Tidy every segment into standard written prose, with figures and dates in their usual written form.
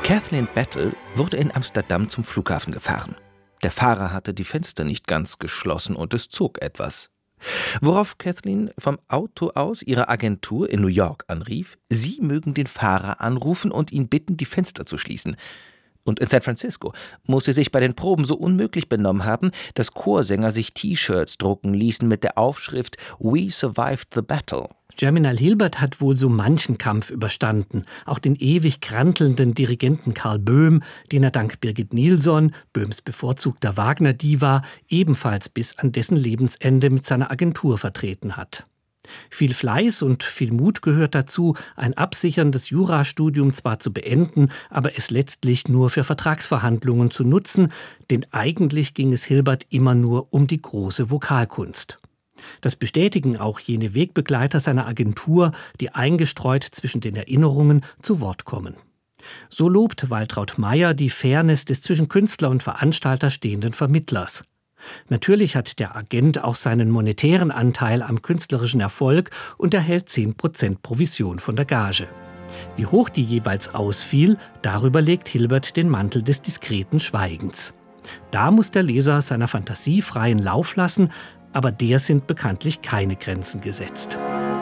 Kathleen Battle wurde in Amsterdam zum Flughafen gefahren. Der Fahrer hatte die Fenster nicht ganz geschlossen und es zog etwas. Worauf Kathleen vom Auto aus ihre Agentur in New York anrief, sie mögen den Fahrer anrufen und ihn bitten, die Fenster zu schließen. Und in San Francisco muss sie sich bei den Proben so unmöglich benommen haben, dass Chorsänger sich T-Shirts drucken ließen mit der Aufschrift »We survived the battle«. Germinal Hilbert hat wohl so manchen Kampf überstanden. Auch den ewig krantelnden Dirigenten Karl Böhm, den er dank Birgit Nilsson, Böhms bevorzugter Wagner-Diva, ebenfalls bis an dessen Lebensende mit seiner Agentur vertreten hat. Viel Fleiß und viel Mut gehört dazu, ein absicherndes Jurastudium zwar zu beenden, aber es letztlich nur für Vertragsverhandlungen zu nutzen, denn eigentlich ging es Hilbert immer nur um die große Vokalkunst. Das bestätigen auch jene Wegbegleiter seiner Agentur, die eingestreut zwischen den Erinnerungen zu Wort kommen. So lobt Waltraud Meyer die Fairness des zwischen Künstler und Veranstalter stehenden Vermittlers. Natürlich hat der Agent auch seinen monetären Anteil am künstlerischen Erfolg und erhält 10% Provision von der Gage. Wie hoch die jeweils ausfiel, darüber legt Hilbert den Mantel des diskreten Schweigens. Da muss der Leser seiner Fantasie freien Lauf lassen, aber der sind bekanntlich keine Grenzen gesetzt.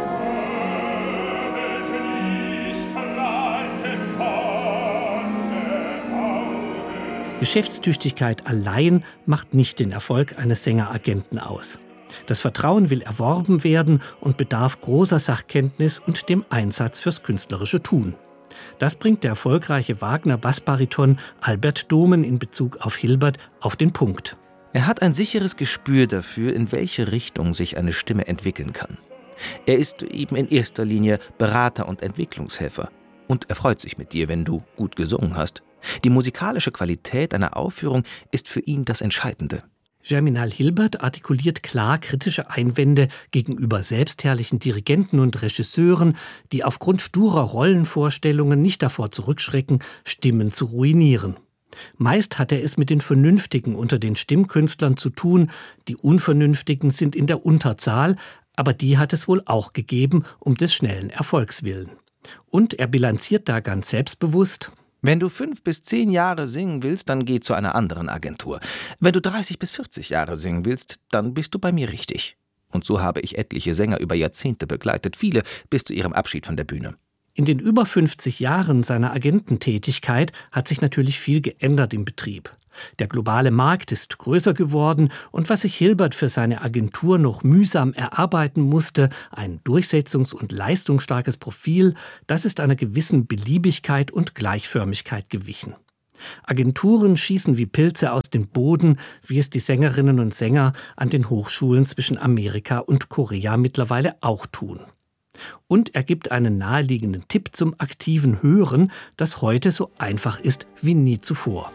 Geschäftstüchtigkeit allein macht nicht den Erfolg eines Sängeragenten aus. Das Vertrauen will erworben werden und bedarf großer Sachkenntnis und dem Einsatz fürs künstlerische Tun. Das bringt der erfolgreiche Wagner-Bassbariton Albert Domen in Bezug auf Hilbert auf den Punkt. Er hat ein sicheres Gespür dafür, in welche Richtung sich eine Stimme entwickeln kann. Er ist eben in erster Linie Berater und Entwicklungshelfer. Und er freut sich mit dir, wenn du gut gesungen hast. Die musikalische Qualität einer Aufführung ist für ihn das Entscheidende. Germinal Hilbert artikuliert klar kritische Einwände gegenüber selbstherrlichen Dirigenten und Regisseuren, die aufgrund sturer Rollenvorstellungen nicht davor zurückschrecken, Stimmen zu ruinieren. Meist hat er es mit den Vernünftigen unter den Stimmkünstlern zu tun, die Unvernünftigen sind in der Unterzahl, aber die hat es wohl auch gegeben, um des schnellen Erfolgs willen. Und er bilanziert da ganz selbstbewusst: Wenn du 5 bis 10 Jahre singen willst, dann geh zu einer anderen Agentur. Wenn du 30 bis 40 Jahre singen willst, dann bist du bei mir richtig. Und so habe ich etliche Sänger über Jahrzehnte begleitet, viele bis zu ihrem Abschied von der Bühne. In den über 50 Jahren seiner Agententätigkeit hat sich natürlich viel geändert im Betrieb. Der globale Markt ist größer geworden und was sich Hilbert für seine Agentur noch mühsam erarbeiten musste, ein durchsetzungs- und leistungsstarkes Profil, das ist einer gewissen Beliebigkeit und Gleichförmigkeit gewichen. Agenturen schießen wie Pilze aus dem Boden, wie es die Sängerinnen und Sänger an den Hochschulen zwischen Amerika und Korea mittlerweile auch tun. Und er gibt einen naheliegenden Tipp zum aktiven Hören, das heute so einfach ist wie nie zuvor.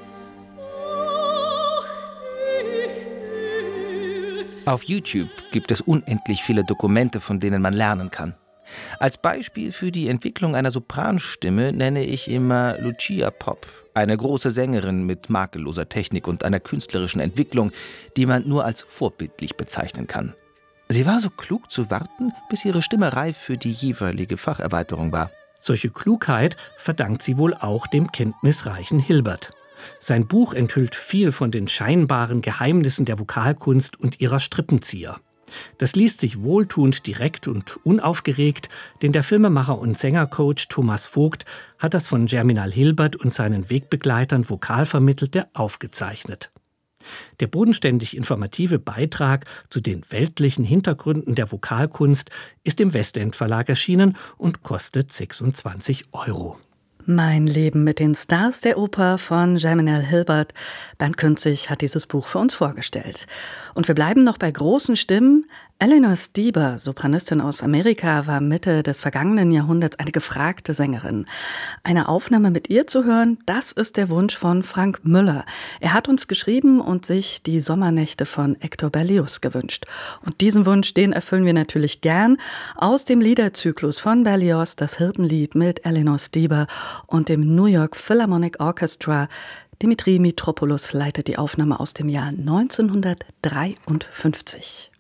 Auf YouTube gibt es unendlich viele Dokumente, von denen man lernen kann. Als Beispiel für die Entwicklung einer Sopranstimme nenne ich immer Lucia Pop, eine große Sängerin mit makelloser Technik und einer künstlerischen Entwicklung, die man nur als vorbildlich bezeichnen kann. Sie war so klug zu warten, bis ihre Stimme reif für die jeweilige Facherweiterung war. Solche Klugheit verdankt sie wohl auch dem kenntnisreichen Hilbert. Sein Buch enthüllt viel von den scheinbaren Geheimnissen der Vokalkunst und ihrer Strippenzieher. Das liest sich wohltuend direkt und unaufgeregt, denn der Filmemacher und Sängercoach Thomas Vogt hat das von Germinal Hilbert und seinen Wegbegleitern Vokalvermittelte aufgezeichnet. Der bodenständig informative Beitrag zu den weltlichen Hintergründen der Vokalkunst ist im Westend Verlag erschienen und kostet 26 €. Mein Leben mit den Stars der Oper von Germinal Hilbert. Bernd Künzig hat dieses Buch für uns vorgestellt. Und wir bleiben noch bei großen Stimmen. Eleanor Steber, Sopranistin aus Amerika, war Mitte des vergangenen Jahrhunderts eine gefragte Sängerin. Eine Aufnahme mit ihr zu hören, das ist der Wunsch von Frank Müller. Er hat uns geschrieben und sich die Sommernächte von Hector Berlioz gewünscht. Und diesen Wunsch, den erfüllen wir natürlich gern. Aus dem Liederzyklus von Berlioz, das Hirtenlied mit Eleanor Steber und dem New York Philharmonic Orchestra. Dimitri Mitropoulos leitet die Aufnahme aus dem Jahr 1953.